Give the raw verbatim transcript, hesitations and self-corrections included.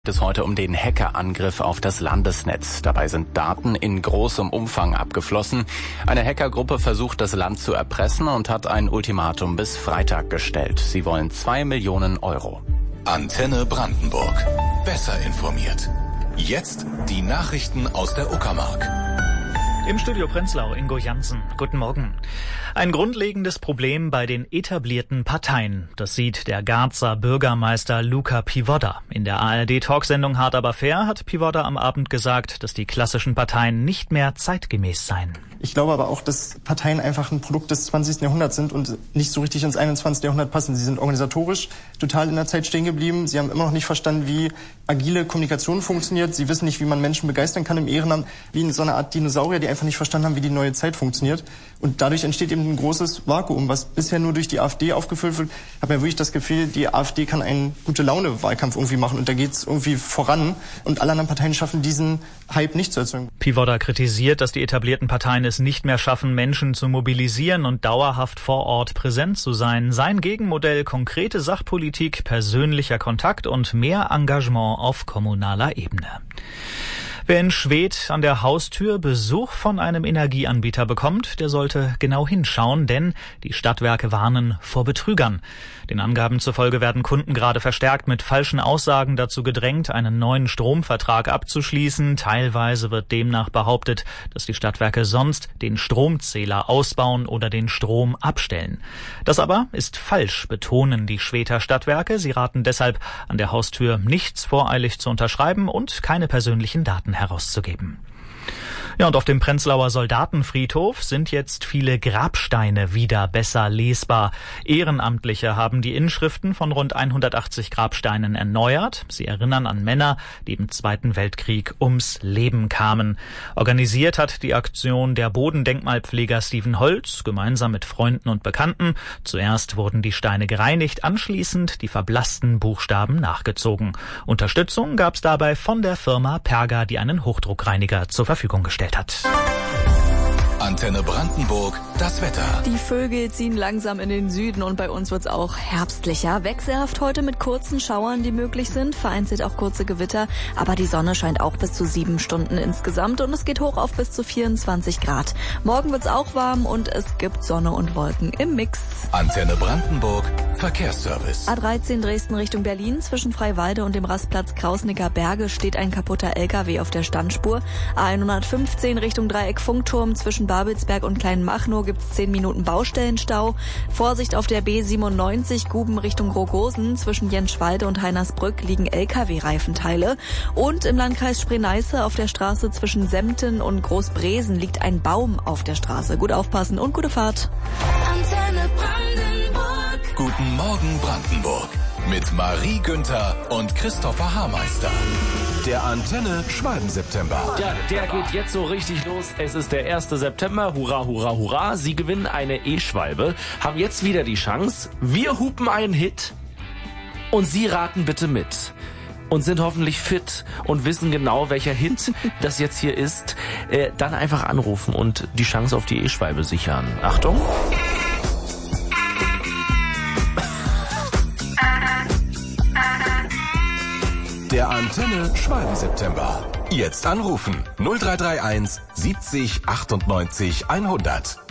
Es heute um den Hackerangriff auf das Landesnetz. Dabei sind Daten in großem Umfang abgeflossen. Eine Hackergruppe versucht, das Land zu erpressen und hat ein Ultimatum bis Freitag gestellt. Sie wollen zwei Millionen Euro. Antenne Brandenburg. Besser informiert. Jetzt die Nachrichten aus der Uckermark. Im Studio Prenzlau Ingo Jansen. Guten Morgen. Ein grundlegendes Problem bei den etablierten Parteien. Das sieht der Garzer Bürgermeister Luca Pivodda. In der A R D-Talksendung Hart aber fair hat Pivodda am Abend gesagt, dass die klassischen Parteien nicht mehr zeitgemäß seien. Ich glaube aber auch, dass Parteien einfach ein Produkt des zwanzigsten Jahrhunderts sind und nicht so richtig ins einundzwanzigste Jahrhundert passen. Sie sind organisatorisch total in der Zeit stehen geblieben. Sie haben immer noch nicht verstanden, wie agile Kommunikation funktioniert. Sie wissen nicht, wie man Menschen begeistern kann im Ehrenamt, wie in so einer Art Dinosaurier, die einfach nicht verstanden haben, wie die neue Zeit funktioniert. Und dadurch entsteht eben ein großes Vakuum, was bisher nur durch die AfD aufgefüllt wird. Ich habe ja wirklich das Gefühl, die AfD kann einen Gute-Laune-Wahlkampf irgendwie machen und da geht es irgendwie voran. Und alle anderen Parteien schaffen diesen Hype nicht zu erzeugen. Pivodda kritisiert, dass die etablierten Parteien es nicht mehr schaffen, Menschen zu mobilisieren und dauerhaft vor Ort präsent zu sein. Sein Gegenmodell: konkrete Sachpolitik, persönlicher Kontakt und mehr Engagement auf kommunaler Ebene. Wer in Schwedt an der Haustür Besuch von einem Energieanbieter bekommt, der sollte genau hinschauen, denn die Stadtwerke warnen vor Betrügern. Den Angaben zufolge werden Kunden gerade verstärkt mit falschen Aussagen dazu gedrängt, einen neuen Stromvertrag abzuschließen. Teilweise wird demnach behauptet, dass die Stadtwerke sonst den Stromzähler ausbauen oder den Strom abstellen. Das aber ist falsch, betonen die Schwedter Stadtwerke. Sie raten deshalb, an der Haustür nichts voreilig zu unterschreiben und keine persönlichen Daten herauszugeben. Ja, und auf dem Prenzlauer Soldatenfriedhof sind jetzt viele Grabsteine wieder besser lesbar. Ehrenamtliche haben die Inschriften von rund hundertachtzig Grabsteinen erneuert. Sie erinnern an Männer, die im Zweiten Weltkrieg ums Leben kamen. Organisiert hat die Aktion der Bodendenkmalpfleger Steven Holz gemeinsam mit Freunden und Bekannten. Zuerst wurden die Steine gereinigt, anschließend die verblassten Buchstaben nachgezogen. Unterstützung gab es dabei von der Firma Perga, die einen Hochdruckreiniger zur Verfügung gestellt hat. Antenne Brandenburg, das Wetter. Die Vögel ziehen langsam in den Süden und bei uns wird's auch herbstlicher. Wechselhaft heute mit kurzen Schauern, die möglich sind, vereinzelt auch kurze Gewitter, aber die Sonne scheint auch bis zu sieben Stunden insgesamt und es geht hoch auf bis zu vierundzwanzig Grad. Morgen wird's auch warm und es gibt Sonne und Wolken im Mix. Antenne Brandenburg, Verkehrsservice. A dreizehn Dresden Richtung Berlin, zwischen Freiwalde und dem Rastplatz Krausnicker Berge steht ein kaputter L K W auf der Standspur. A hundertfünfzehn Richtung Dreieck Funkturm, zwischen Babelsberg und Kleinmachnow gibt's zehn Minuten Baustellenstau. Vorsicht auf der B siebenundneunzig Guben Richtung Rogosen. Zwischen Jenschwalde und Heinersbrück liegen L K W-Reifenteile. Und im Landkreis Spree-Neiße auf der Straße zwischen Sempten und Großbresen liegt ein Baum auf der Straße. Gut aufpassen und gute Fahrt. Antenne Brandenburg. Guten Morgen Brandenburg. Mit Marie Günther und Christopher Haarmeister. Der Antenne Schwalben-September. Ja, der geht jetzt so richtig los. Es ist der erste September. Hurra, hurra, hurra. Sie gewinnen eine E-Schwalbe, haben jetzt wieder die Chance. Wir hupen einen Hit und Sie raten bitte mit. Und sind hoffentlich fit und wissen genau, welcher Hit das jetzt hier ist. Äh, dann einfach anrufen und die Chance auf die E-Schwalbe sichern. Achtung. Der Antenne Schwalben-September. Jetzt anrufen null drei drei eins siebzig achtundneunzig hundert.